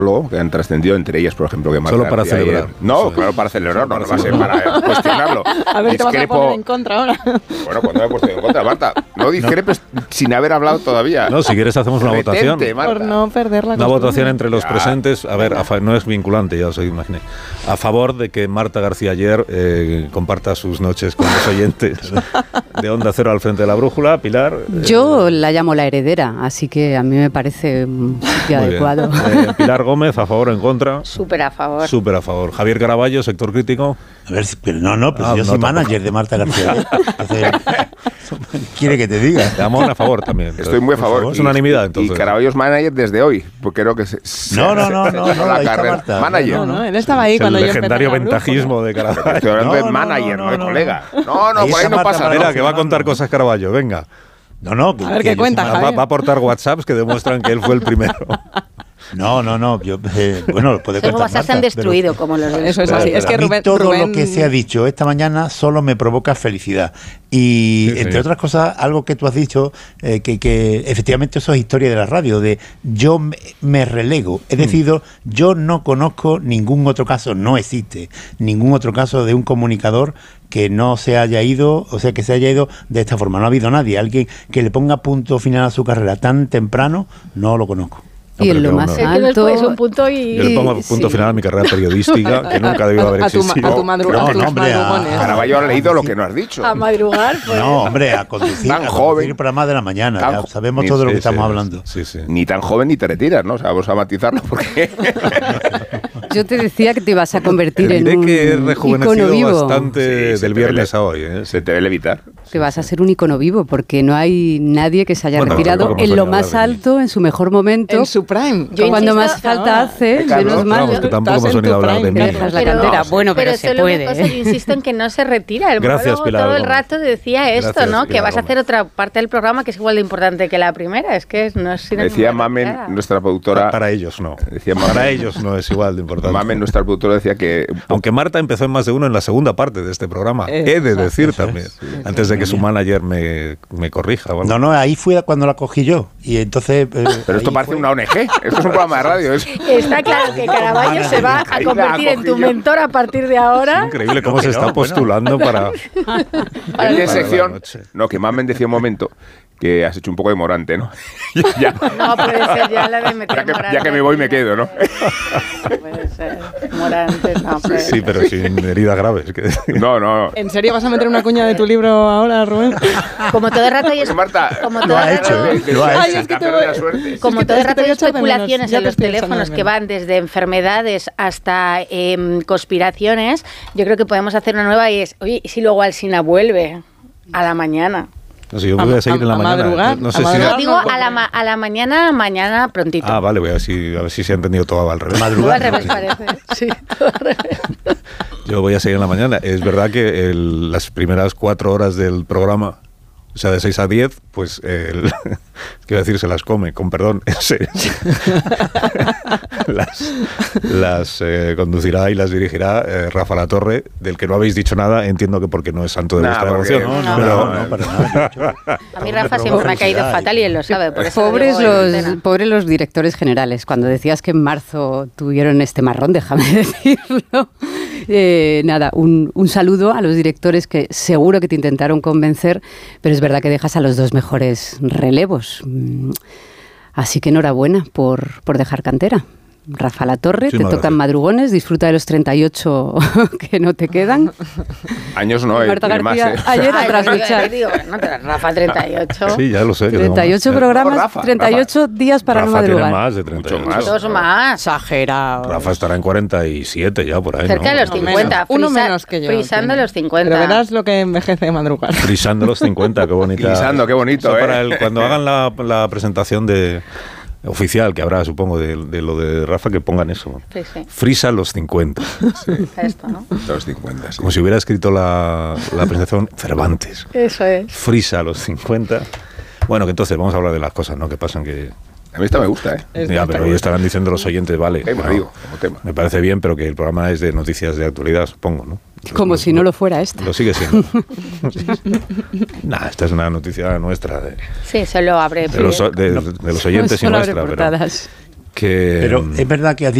que han trascendido, entre ellas, por ejemplo, que Marta solo para García celebrar. Ayer. No, claro, para celebrar, no va a ser para cuestionarlo. A ver, te vas a poner en contra ahora. Bueno, cuando me he puesto en contra, Marta, no discrepes sin haber hablado todavía. No, si quieres hacemos una votación. Marta. Por no perder la Una costumbre. votación entre los presentes. A ver, no es vinculante, ya os imaginé. A favor de que Marta García Ayer comparta sus noches con los oyentes de Onda Cero al frente de la brújula. Pilar. Yo la llamo la heredera, así que a mí me parece un sitio adecuado. Pilar Gómez, ¿a favor o en contra? Súper a favor. Súper a favor. Javier Caraballo, sector crítico. A ver, pero pero yo soy manager de Marta García. Entonces, ¿quiere que te diga? Ramón a favor también. Estoy muy a favor. Es unanimidad, entonces. Y Caraballo es manager desde hoy, porque creo que No, la ahí está carrera. Marta. Manager. No, él estaba ahí Es cuando el yo empecé legendario la brújula. ventajismo de Caraballo. Estoy hablando de No, manager, no de no. colega. No, Ahí por ahí está no Marta pasa nada. Mira, que va a contar cosas Caraballo, venga. No. A ver qué cuenta, Javier. Va a aportar WhatsApps que demuestran que él fue el primero. No. Yo, bueno, puede Luego contar se han Marta, destruido como los de Eso es así. Es que a mí Rubén... todo lo que se ha dicho esta mañana solo me provoca felicidad. Y Sí, entre sí. otras cosas, algo que tú has dicho, que efectivamente eso es historia de la radio, de yo me relego. Es decir, yo no conozco ningún otro caso, no existe ningún otro caso de un comunicador que no se haya ido, o sea, que se haya ido de esta forma. No ha habido nadie, alguien que le ponga punto final a su carrera tan temprano, no lo conozco. Y en lo más Es que alto... es un punto y... Yo le pongo punto Sí. final a mi carrera periodística, que nunca debió haber A tu existido. a tus No, madrugones. Caraballo ha leído lo que no has dicho. A madrugar, pues... No, hombre, a conducir, Tan a joven. conducir para más de la mañana. Tan Ya sabemos ni- todo lo que Sí, estamos sí, hablando. Sí, sí. Ni tan joven ni te retiras, ¿no? O sea, vamos a matizarlo porque... Yo te decía que te ibas a convertir en Diré un que he icono rejuvenecido vivo. bastante Sí, se del te ve viernes a hoy. Se te debe levitar. Que vas a ser un icono vivo, porque no hay nadie que se haya Bueno, retirado tampoco en hemos lo venido a más hablar de alto, en su mejor momento. En su prime. Yo Cuando insisto- más falta hace, Carlos, menos mal. vamos, que tampoco Estás hemos en venido a tu hablar de prime, mí. Dejas la cantera. Bueno, pero se solo puede. una cosa, yo insisto en que no se retira. El Gracias, monólogo Pilar todo el Gómez. rato decía esto, Gracias, ¿no? Que Pilar vas a Gómez. hacer otra parte del programa que es igual de importante que la primera. Es que no es sinónimo Decía de Mamen, retirada. nuestra productora... Para ellos no. Decía Para Mamen, ellos no es igual de importante. Mamen, nuestra productora, decía que... Aunque Marta empezó en más de uno en la segunda parte de este programa. He de decir también. Antes de que su manager me corrija. o algo. No, ahí fue cuando la cogí yo. Y entonces. Pero esto parece una ONG. Esto es un programa de radio. Está claro que Caraballo se va a convertir en tu mentor a partir de ahora. Increíble cómo No, se que está no, postulando para... En la sección... noche. No, que Mamen decía un momento que has hecho un poco de Morante, ¿no? ya, No puede ser ya la de meter Morante. ya que me voy me quedo, ¿no? No puede ser. Morante, no puede Sí, ser. pero sin heridas graves. No. ¿En serio vas a meter una cuña de tu libro ahora, Rubén? Como todo el rato hay Porque Marta, como Lo todo ha el hecho, rato, lo ha Ay, hecho. es que te voy a suerte. como Es que todo el te rato hay voy a echar de menos, especulaciones ya en te los estoy echando teléfonos de que menos. van desde enfermedades hasta conspiraciones, yo creo que podemos hacer una nueva y es, oye, ¿y si luego Alsina vuelve a la mañana? No sé, yo voy a seguir en la a mañana. madrugar, No a sé si... madrugar. No, digo a la mañana prontito. Ah, vale, voy a ver si se ha entendido todo al revés. Todo al revés parece. Sí, todo al revés. Yo voy a seguir en la mañana. Es verdad que las primeras 4 horas del programa, o sea, de 6 a 10, pues, quiero decir, se las come, con perdón. las conducirá y las dirigirá Rafa Latorre, del que no habéis dicho nada, entiendo que porque no es santo de vuestra porque- devoción. No, Pero- No, para nada. A mí Rafa siempre me ha caído fatal y él lo sabe. Por eso Pobres lo digo en antena. pobres los directores generales. Cuando decías que en marzo tuvieron este marrón, déjame decirlo. Nada, un saludo a los directores que seguro que te intentaron convencer, pero es verdad que dejas a los dos mejores relevos. Así que enhorabuena por dejar cantera. Rafa Latorre, te Muchísimas tocan gracias. madrugones, disfruta de los 38 que no te quedan. Años no, Marta tiene más, García, ayer a Ay, trasluchar. digo, no, Rafa 38. Sí, ya lo sé. que tengo 38 más. programas, Rafa, 38 días para no Rafa tiene madrugar. más de 38. Mucho más. Dos más. Exagerado. Rafa estará en 47 ya, por ahí, Cerca ¿no? de los 50. Uno menos que yo. Frisando tiene. los 50. Pero verás lo que envejece de madrugar. Frisando los 50, qué bonita. Frisando, qué bonito, Eso para cuando hagan la presentación oficial que habrá, supongo, de lo de Rafa, que pongan eso. Sí, sí. Frisa los 50. Esto, ¿no? Los 50, sí. Como si hubiera escrito la presentación Cervantes. Eso es. Frisa los 50. Bueno, que entonces vamos a hablar de las cosas, ¿no? Que pasan que... A mí esta me gusta, ¿eh? Ya, pero hoy estarán diciendo los oyentes, vale. Tema, no, digo, como tema. me parece bien, pero que el programa es de noticias de actualidad, supongo, ¿no? Como si no lo fuera esta. Lo sigue siendo. Nah, esta es una noticia nuestra, Sí, solo abre. de los oyentes y Solo abre nuestra. Pero, portadas. que... Pero es verdad que has